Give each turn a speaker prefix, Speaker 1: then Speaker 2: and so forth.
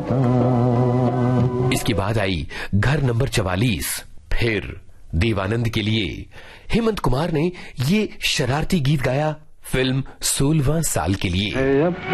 Speaker 1: इसके बाद आई घर नंबर 44। फिर देवानंद के लिए हेमंत कुमार ने ये शरारती गीत गाया फिल्म 16वां साल के लिए।